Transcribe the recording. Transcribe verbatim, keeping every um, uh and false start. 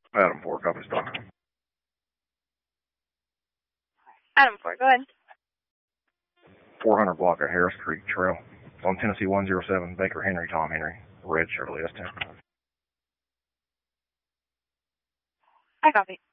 Adam four, copy stock. Adam four, go ahead. four hundred block of Harris Creek Trail. It's on Tennessee one oh seven, Baker Henry, Tom Henry, red Chevrolet S ten. I copy.